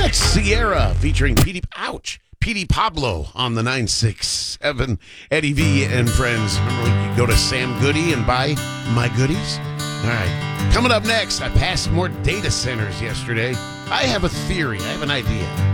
Next, Sierra featuring Petey Pablo on the 967. Eddie V and friends. Remember when you go to Sam Goody and buy my goodies? All right. Coming up next, I passed more data centers yesterday. I have a theory. I have an idea.